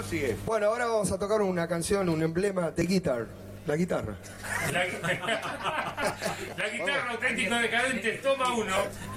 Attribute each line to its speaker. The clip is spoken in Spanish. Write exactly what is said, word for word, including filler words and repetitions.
Speaker 1: Sigue. Bueno, ahora vamos a tocar una canción, un emblema de guitar. La guitarra.
Speaker 2: La, la guitarra auténtico decadente, toma uno.